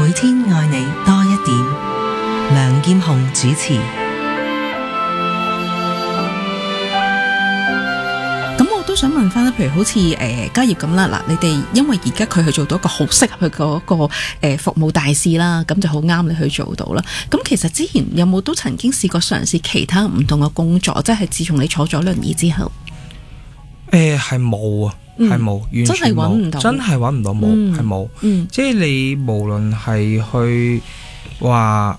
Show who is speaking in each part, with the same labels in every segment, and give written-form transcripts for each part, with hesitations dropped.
Speaker 1: 每天愛你多一點。梁劍虹主持。
Speaker 2: 都想問翻咧，譬如好似嘉業咁啦，嗱，你哋因為而家佢去做到一個好適合佢嗰個服務大使啦，咁就好啱你去做到啦。咁其實之前有冇都曾經試過嘗試其他唔同嘅工作，即係自從你坐咗輪椅之後？
Speaker 3: 係冇啊，係冇，完全
Speaker 2: 真係揾唔到，
Speaker 3: 真係揾唔到，冇，係冇。即係你無論係去話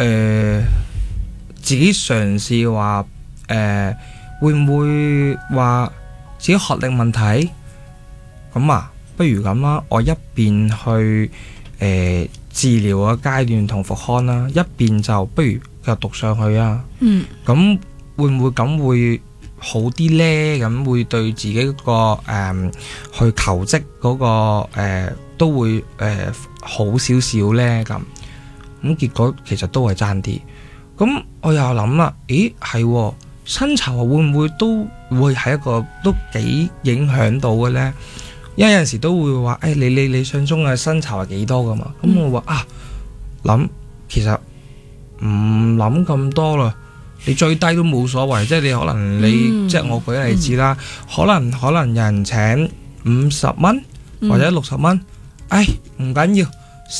Speaker 3: 自己嘗試話會唔會話自己學歷問題咁啊？不如咁啦，我一邊去治療嘅階段同復康啦，一邊就不如繼續讀上去啊。咁會唔會咁會好啲呢？咁會對自己嗰個去求職嗰個都會好少少呢。咁結果其實都係爭啲。咁我又諗啦，咦係薪酬會唔會都會係一個都幾影響到嘅呢？因為有陣時都會話你理想中嘅薪酬係幾多噶嘛？咁我話諗其實唔諗咁多啦，你最低都冇所謂，即係你可能即係我舉個例子啦，可能有人請50蚊或者60蚊，唔緊要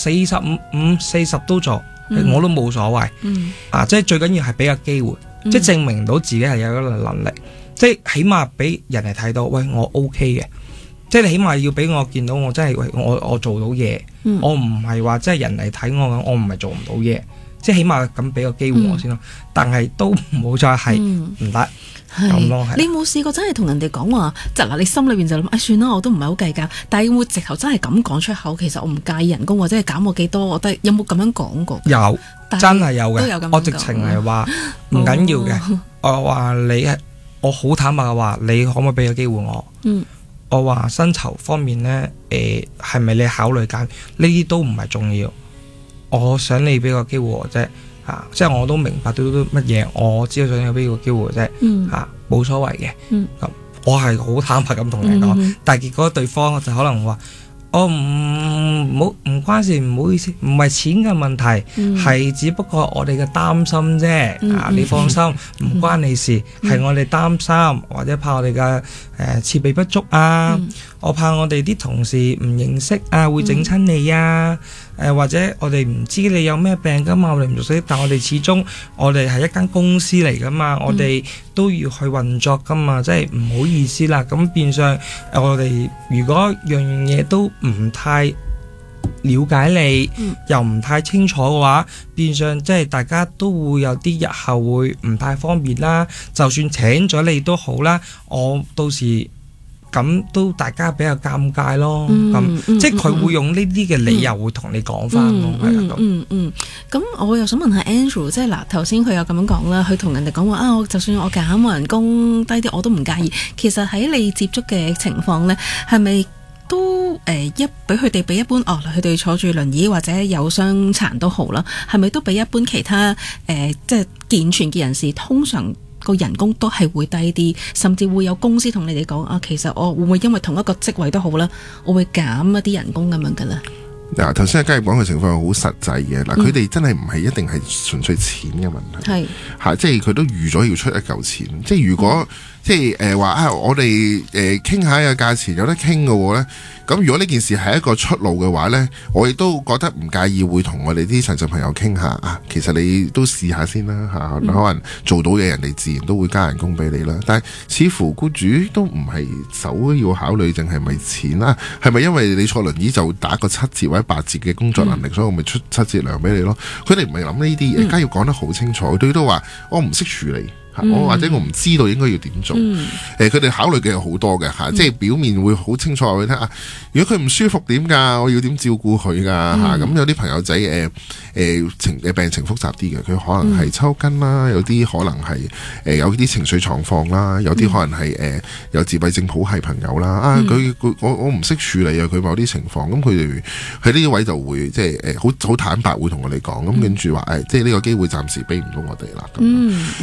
Speaker 3: ，45、40都做，我都冇所謂。即係最緊要係俾個機會。即係證明到自己係有一個能力，即係起碼俾人哋睇到，喂我 OK 嘅，即係你起碼要俾我見到我真係我做到嘢，我唔係話即係人嚟睇我唔係做唔到嘢，即係起碼咁俾個機會我先咯。但係都唔好再係唔得咁咯。
Speaker 2: 你有冇試過真係同人哋講話，即係嗱，你心裏邊就諗，算啦，我都唔係好計較，但係會直頭真係咁講出口，其實我唔介意人工或者係減我幾多，我覺得有冇咁樣講過？
Speaker 3: 有。真係有嘅，我直情係話唔緊要嘅。我話我好坦白嘅話，你可唔可以俾個機會我？我話薪酬方面呢，係咪你考慮緊？呢啲都唔係重要。我想你俾個機會我啫，即係我都明白到乜嘢，我只係想你俾個機會啫，冇所謂嘅。咁我係好坦白咁同你講，但係結果對方就可能話。我唔關事，唔好意思，唔係錢嘅問題，係只不過我哋嘅擔心啫。你放心，唔關你事，係我哋擔心，或者怕我哋嘅設備不足啊，我怕我哋啲同事唔認識啊，會整親你啊，或者我哋唔知你有咩病噶嘛，我哋唔熟悉，但我哋始終我哋係一間公司嚟噶嘛，我哋都要去運作噶嘛，即係唔好意思啦。咁變相我哋如果樣嘢都唔太了解你，又唔太清楚嘅話，變相即係大家都會有啲日後會唔太方便啦。就算請咗你都好啦，我到時咁都大家比較尷尬咯。即係佢會用呢啲嘅理由會同你講翻咯。
Speaker 2: 咁我又想問下 Andrew， 即係嗱頭先佢有咁樣講啦，佢同人哋講話我就算我減人工低啲，我都唔介意。其實喺你接觸嘅情況呢，係咪都俾佢哋比一般佢哋坐住輪椅或者有傷殘都好啦，係咪都比一般其他即係健全嘅人士通常個人工都係會低啲，甚至會有公司同你哋講其實我會唔會因為同一個職位都好啦，我會減一啲人工咁樣噶啦。
Speaker 4: 嗱，頭先阿嘉業講嘅情況係好實際嘅。嗱，佢哋真係唔係一定係純粹錢嘅問題，即係佢都預咗要出一嚿錢。即係如果即係話我哋傾下嘅價錢有得傾嘅喎咧，咁如果呢件事係一個出路嘅話呢，我亦都覺得唔介意會同我哋啲殘疾朋友傾下其實你都試下先啦可能做到嘅人哋自然都會加人工俾你啦。但係似乎僱主都唔係首要考慮淨係咪錢啦，係咪因為你坐輪椅就打個7折或者8折嘅工作能力，所以我咪出7折糧俾你咯？佢哋唔係諗呢啲嘢，嘉業講得好清楚，佢都話我唔識處理。我或者我唔知道應該要點做，佢哋考慮嘅有好多嘅即係表面會好清楚話俾你聽如果佢唔舒服點㗎，我要點照顧佢㗎咁有啲朋友仔病情複雜啲嘅，佢可能係抽筋啦，有啲可能係有啲情緒狀況啦，有啲可能係有自閉症譜系朋友啦我唔識處理佢某啲情況，咁佢哋喺呢位就會即係好坦白會同我哋講，咁跟住話即係呢個機會暫時俾唔到我哋啦咁。